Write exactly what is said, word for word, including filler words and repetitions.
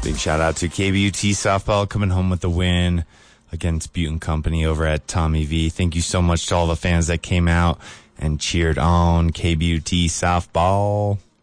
Big shout out to K B U T softball coming home with the win against Butte and Company over at Tommy V. Thank you so much to all the fans that came out and cheered on K B U T softball.